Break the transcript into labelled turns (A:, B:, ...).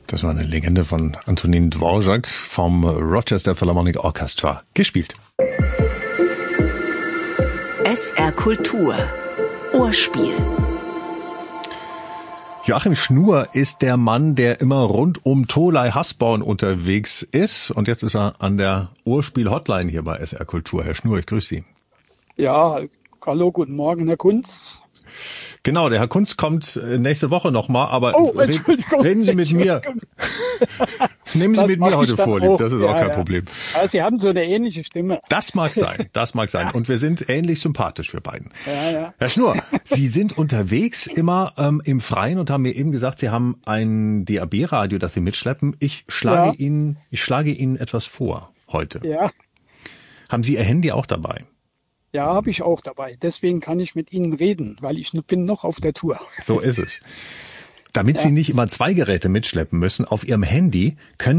A: Das war eine Legende von Antonin Dvorak vom Rochester Philharmonic Orchestra. Gespielt.
B: SR Kultur. Ohrspiel.
A: Joachim Schnur ist der Mann, der immer rund um Tholey Hasborn unterwegs ist. Und jetzt ist er an der Ohrspiel-Hotline hier bei SR Kultur. Herr Schnur, ich grüße Sie.
C: Ja, hallo, guten Morgen, Herr Kunz.
A: Genau, der Herr Kunz kommt nächste Woche nochmal, aber reden Sie mit mir. Nehmen Sie mit mir heute Vorlieb, das ist auch kein Problem.
C: Aber Sie haben so eine ähnliche Stimme.
A: Das mag sein. Und wir sind ähnlich sympathisch, wir beiden.
C: Ja.
A: Herr Schnur, Sie sind unterwegs immer im Freien und haben mir eben gesagt, Sie haben ein DAB-Radio, das Sie mitschleppen. Ich schlage Ihnen etwas vor heute.
C: Ja.
A: Haben Sie Ihr Handy auch dabei?
C: Ja, habe ich auch dabei. Deswegen kann ich mit Ihnen reden, weil ich bin noch auf der Tour.
A: So ist es. Damit Sie nicht immer 2 Geräte mitschleppen müssen, auf Ihrem Handy können